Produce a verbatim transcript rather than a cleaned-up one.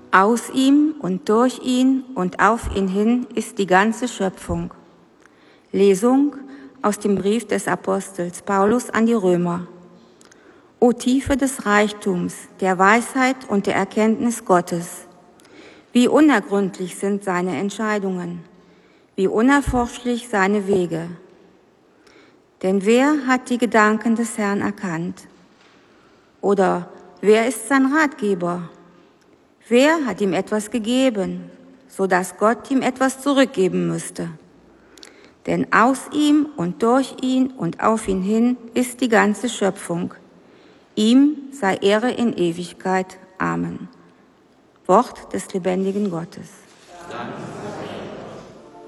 Aus ihm und durch ihn und auf ihn hin ist die ganze Schöpfung. Lesung aus dem Brief des Apostels Paulus an die Römer. O Tiefe des Reichtums, der Weisheit und der Erkenntnis Gottes! Wie unergründlich sind seine Entscheidungen, wie unerforschlich seine Wege. Denn wer hat die Gedanken des Herrn erkannt? Oder wer ist sein Ratgeber? Wer hat ihm etwas gegeben, so dass Gott ihm etwas zurückgeben müsste? Denn aus ihm und durch ihn und auf ihn hin ist die ganze Schöpfung. Ihm sei Ehre in Ewigkeit. Amen. Wort des lebendigen Gottes. Dank